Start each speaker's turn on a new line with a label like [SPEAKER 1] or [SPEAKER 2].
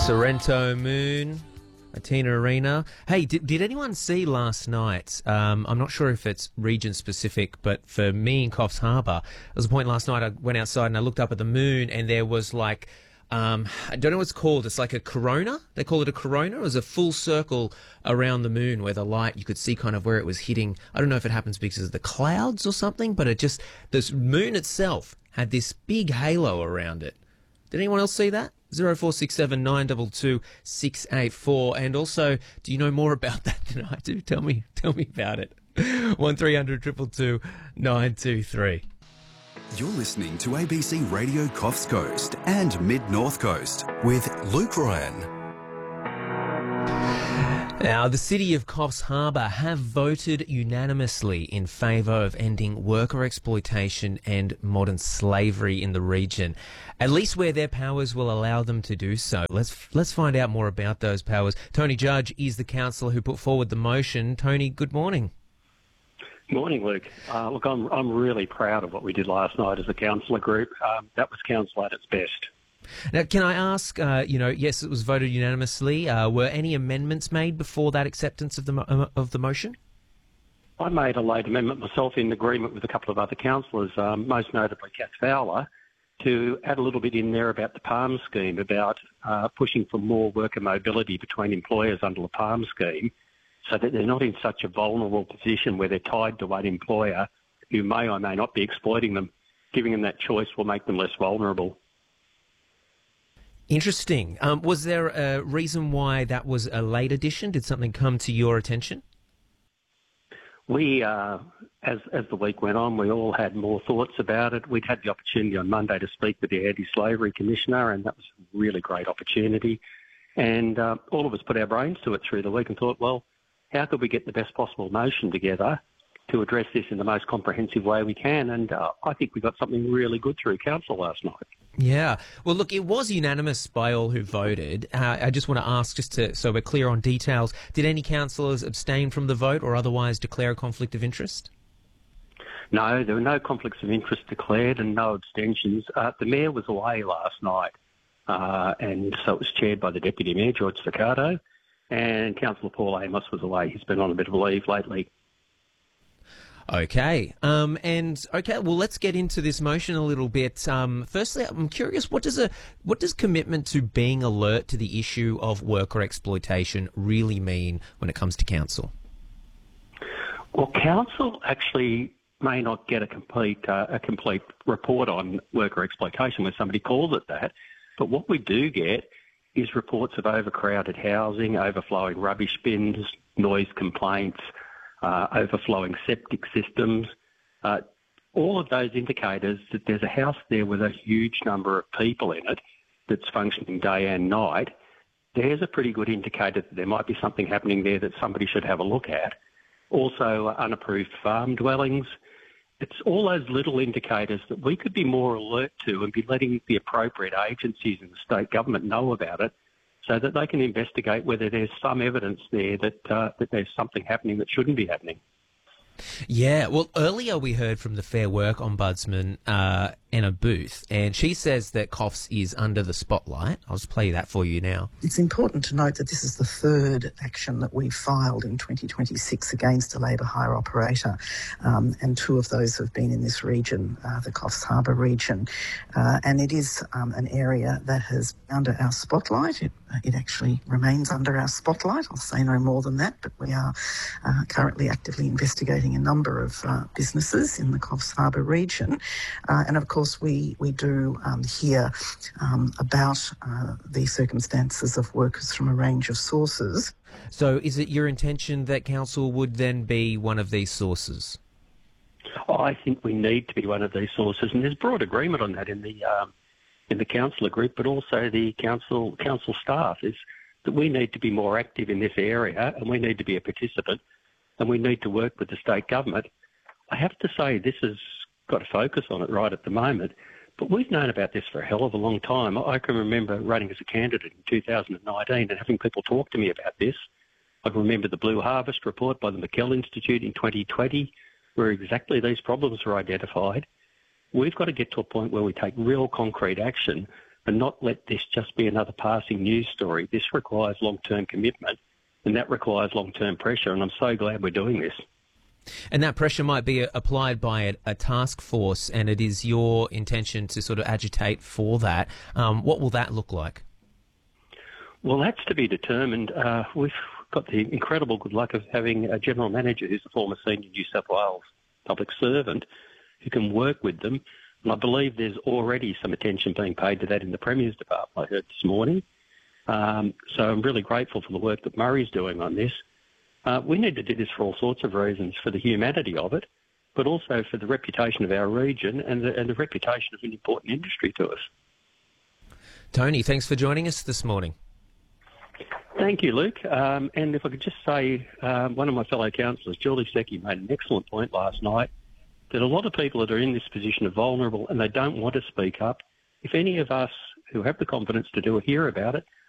[SPEAKER 1] Sorrento Moon, Atina Arena. Hey, did anyone see last night? I'm not sure if it's region specific, but for me in Coffs Harbour, there was a point last night I went outside and I looked up at the moon and there was like, I don't know what it's called. It's like a corona. They call it a corona. It was a full circle around the moon where the light, you could see kind of where it was hitting. I don't know if it happens because of the clouds or something, but this moon itself had this big halo around it. Did anyone else see that? 0467 922 684. And also, do you know more about that than I do? Tell me about it. 1300 222 923.
[SPEAKER 2] You're listening to ABC Radio Coffs Coast and Mid-North Coast with Luke Ryan.
[SPEAKER 1] Now, the City of Coffs Harbour have voted unanimously in favour of ending worker exploitation and modern slavery in the region, at least where their powers will allow them to do so. Let's find out more about those powers. Tony Judge is the councillor who put forward the motion. Tony, good morning.
[SPEAKER 3] Morning, Luke. Look, I'm really proud of what we did last night as a councillor group. That was council at its best.
[SPEAKER 1] Now, can I ask, yes, it was voted unanimously. Were any amendments made before that acceptance of the motion?
[SPEAKER 3] I made a late amendment myself in agreement with a couple of other councillors, most notably Kath Fowler, to add a little bit in there about the PALM scheme, about pushing for more worker mobility between employers under the PALM scheme, so that they're not in such a vulnerable position where they're tied to one employer who may or may not be exploiting them. Giving them that choice will make them less vulnerable.
[SPEAKER 1] Interesting. Was there a reason why that was a late addition? Did something come to your attention?
[SPEAKER 3] We, as the week went on, we all had more thoughts about it. We'd had the opportunity on Monday to speak with the Anti-Slavery Commissioner, and that was a really great opportunity. And all of us put our brains to it through the week and thought, well, how could we get the best possible motion together to address this in the most comprehensive way we can? And I think we got something really good through council last night.
[SPEAKER 1] Yeah. Well, look, it was unanimous by all who voted. I just want to ask, so we're clear on details, did any councillors abstain from the vote or otherwise declare a conflict of interest?
[SPEAKER 3] No, there were no conflicts of interest declared and no abstentions. The Mayor was away last night, and so it was chaired by the Deputy Mayor, George Staccato, and Councillor Paul Amos was away. He's been on a bit of a leave lately.
[SPEAKER 1] Okay. Well, let's get into this motion a little bit. Firstly, I'm curious, what does commitment to being alert to the issue of worker exploitation really mean when it comes to council?
[SPEAKER 3] Well, council actually may not get a complete report on worker exploitation when somebody calls it that, but what we do get is reports of overcrowded housing, overflowing rubbish bins, noise complaints, overflowing septic systems, all of those indicators that there's a house there with a huge number of people in it that's functioning day and night. There's a pretty good indicator that there might be something happening there that somebody should have a look at. Also, unapproved farm dwellings. It's all those little indicators that we could be more alert to and be letting the appropriate agencies in the state government know about it, so that they can investigate whether there's some evidence there that there's something happening that shouldn't be happening.
[SPEAKER 1] Yeah, well, earlier we heard from the Fair Work Ombudsman, Anna Booth, and she says that Coffs is under the spotlight. I'll just play that for you now.
[SPEAKER 4] It's important to note that this is the third action that we filed in 2026 against a labour hire operator, and two of those have been in this region, the Coffs Harbour region. And it is an area that has been under our spotlight. It actually remains under our spotlight. I'll say no more than that, but we are currently actively investigating a number of businesses in the Coffs Harbour region. And of course, we do hear about the circumstances of workers from a range of sources.
[SPEAKER 1] So is it your intention that council would then be one of these sources?
[SPEAKER 3] I think we need to be one of these sources, and there's broad agreement on that in the councillor group, but also the council staff, is that we need to be more active in this area and we need to be a participant and we need to work with the state government. I have to say this has got a focus on it right at the moment, but we've known about this for a hell of a long time. I can remember running as a candidate in 2019 and having people talk to me about this. I can remember the Blue Harvest report by the McKell Institute in 2020, where exactly these problems were identified. We've got to get to a point where we take real concrete action and not let this just be another passing news story. This requires long-term commitment, and that requires long-term pressure, and I'm so glad we're doing this.
[SPEAKER 1] And that pressure might be applied by a task force, and it is your intention to sort of agitate for that. What will that look like?
[SPEAKER 3] Well, that's to be determined. We've got the incredible good luck of having a general manager who's a former senior New South Wales public servant who can work with them. And I believe there's already some attention being paid to that in the Premier's department, I heard this morning. So I'm really grateful for the work that Murray's doing on this. We need to do this for all sorts of reasons, for the humanity of it, but also for the reputation of our region and the reputation of an important industry to us.
[SPEAKER 1] Tony, thanks for joining us this morning.
[SPEAKER 3] Thank you, Luke. And if I could just say, one of my fellow councillors, Julie Secchi, made an excellent point last night that a lot of people that are in this position are vulnerable and they don't want to speak up. If any of us who have the confidence to do it hear about it,